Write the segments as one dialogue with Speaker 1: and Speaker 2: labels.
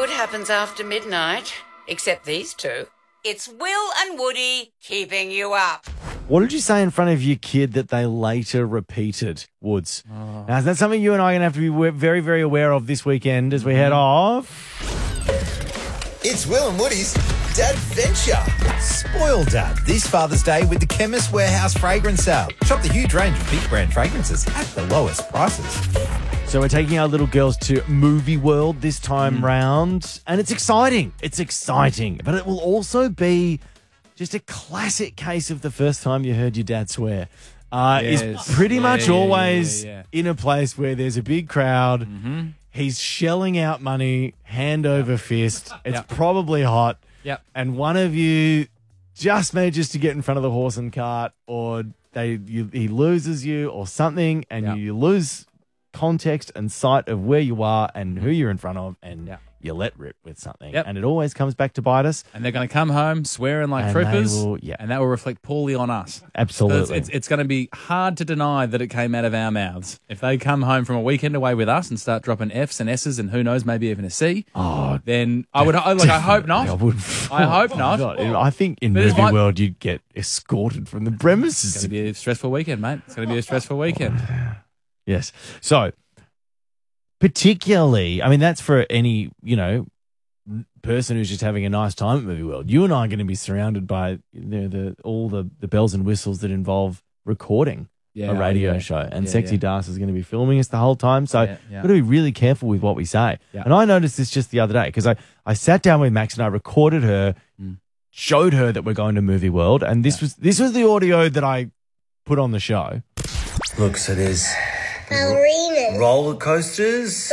Speaker 1: good happens after midnight, except these two. It's Will and Woody keeping you up.
Speaker 2: What did you say in front of your kid that they later repeated, Woods?
Speaker 3: Oh.
Speaker 2: Now, is that something you and I are going to have to be very, very aware of this weekend as we head off?
Speaker 4: It's Will and Woody's Dadventure. Spoil Dad this Father's Day with the Chemist Warehouse fragrance sale. Shop the huge range of big brand fragrances at the lowest prices.
Speaker 2: So we're taking our little girls to Movie World this time round, and it's exciting. It's exciting, but it will also be just a classic case of the first time you heard your dad swear. Is pretty much always in a place where there's a big crowd.
Speaker 3: Mm-hmm.
Speaker 2: He's shelling out money, hand over fist. It's probably hot.
Speaker 3: Yep.
Speaker 2: And one of you just manages to get in front of the horse and cart, or he loses you or something, and you lose context and sight of where you are and who you're in front of, and you let rip with something.
Speaker 3: Yep.
Speaker 2: And it always comes back to bite us.
Speaker 3: And they're going to come home swearing like troopers, and that will reflect poorly on us.
Speaker 2: Absolutely.
Speaker 3: So it's going to be hard to deny that it came out of our mouths. If they come home from a weekend away with us and start dropping Fs and S's and who knows, maybe even a C, then I hope not. I hope not.
Speaker 2: God. I think in Movie World you'd get escorted from the premises.
Speaker 3: It's going to be a stressful weekend, mate. It's going to be a stressful weekend.
Speaker 2: Yes. So, particularly, I mean, that's for any, person who's just having a nice time at Movie World. You and I are going to be surrounded by all the bells and whistles that involve recording a radio show. And Sexy Das is going to be filming us the whole time. So, we've got to be really careful with what we say. Yeah. And I noticed this just the other day because I sat down with Max and I recorded her, showed her that we're going to Movie World. And this was the audio that I put on the show.
Speaker 5: Look, so there's
Speaker 6: ballerinas,
Speaker 5: roller coasters,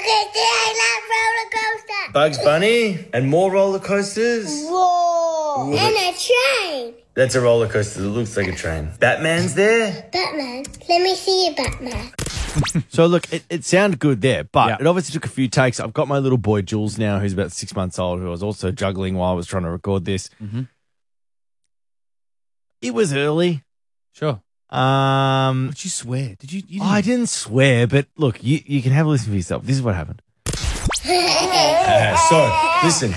Speaker 6: I love roller coaster,
Speaker 5: Bugs Bunny, and more roller coasters.
Speaker 6: Whoa, and a train.
Speaker 5: That's a roller coaster that looks like a train. Batman's there.
Speaker 6: Batman, let me see you, Batman.
Speaker 2: So look, it sounded good there, but it obviously took a few takes. I've got my little boy Jules now, who's about 6 months old, who I was also juggling while I was trying to record this.
Speaker 3: Mm-hmm.
Speaker 2: It was early.
Speaker 3: Sure.
Speaker 2: Did
Speaker 3: you swear? Did you didn't...
Speaker 2: I didn't swear, but look, you can have a listen for yourself. This is what happened.
Speaker 5: So, listen.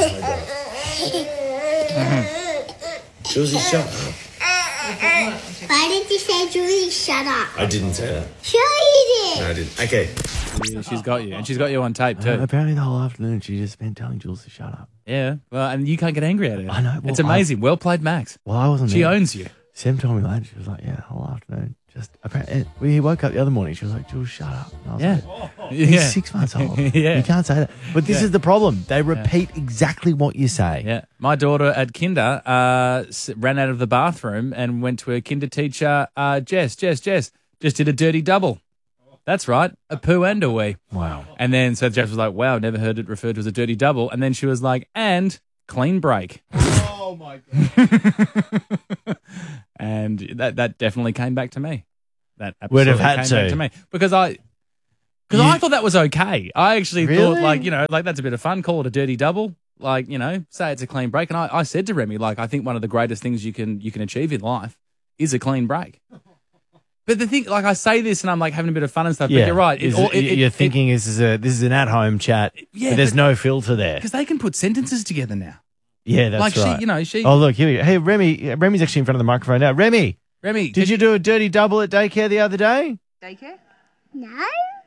Speaker 5: Oh, my God. Josie, shut up.
Speaker 6: Why did you say Julie, shut up?
Speaker 5: I didn't say that.
Speaker 6: Sure you did.
Speaker 5: No, I didn't. Okay.
Speaker 3: Yeah, she's got you, and she's got you on tape, too.
Speaker 2: Apparently the whole afternoon she just spent telling Jules to shut up.
Speaker 3: Yeah, well, and you can't get angry at her.
Speaker 2: I know. Well,
Speaker 3: it's amazing. Well played, Max.
Speaker 2: Well, I wasn't
Speaker 3: She
Speaker 2: there.
Speaker 3: owns you.
Speaker 2: Sam told me later, she was like, yeah, the whole afternoon. Just apparently, he woke up the other morning. She was like, Jules, shut up. And I was like, he's 6 months old. You can't say that. But this is the problem. They repeat exactly what you say.
Speaker 3: Yeah. My daughter at kinder ran out of the bathroom and went to her kinder teacher, Jess, just did a dirty double. That's right, a poo and a wee.
Speaker 2: Wow.
Speaker 3: And then so Jess was like, wow, never heard it referred to as a dirty double. And then she was like, and clean break.
Speaker 7: Oh, my God.
Speaker 3: And that definitely came back to me. That
Speaker 2: Would
Speaker 3: absolutely
Speaker 2: have had
Speaker 3: came
Speaker 2: to.
Speaker 3: back to me because I thought that was okay. I actually
Speaker 2: Really?
Speaker 3: thought that's a bit of fun. Call it a dirty double. Say it's a clean break. And I said to Remy, I think one of the greatest things you can achieve in life is a clean break. But the thing, I say this and I'm having a bit of fun and stuff. But you're right.
Speaker 2: You're thinking this is an at-home chat.
Speaker 3: Yeah,
Speaker 2: but there's no filter there.
Speaker 3: because they can put sentences together now.
Speaker 2: Yeah, that's right.
Speaker 3: She.
Speaker 2: Oh, look, here we go. Hey, Remy's actually in front of the microphone now. Remy, did you do a dirty double at daycare the other day?
Speaker 8: Daycare?
Speaker 6: No.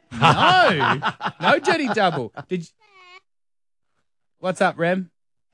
Speaker 3: No dirty double. What's up, Rem?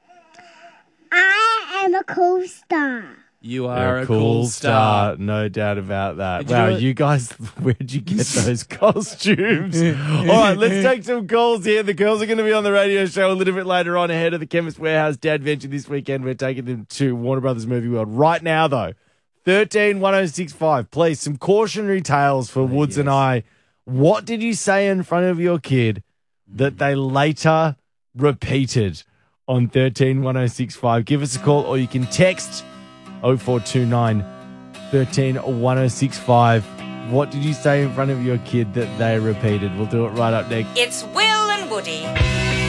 Speaker 6: I am a cool star.
Speaker 3: You are
Speaker 2: You're
Speaker 3: a cool star.
Speaker 2: No doubt about that.
Speaker 3: Did you
Speaker 2: Wow,
Speaker 3: do it?
Speaker 2: you guys, where'd you get those costumes? All right, let's take some calls here. The girls are going to be on the radio show a little bit later on ahead of the Chemist Warehouse Dadventure this weekend. We're taking them to Warner Brothers Movie World right now, though. 131065. Please, some cautionary tales for Woods and I. What did you say in front of your kid that they later repeated on 131065? Give us a call or you can text 0429 131065. What did you say in front of your kid that they repeated? We'll do it right up next.
Speaker 1: It's Will and Woody.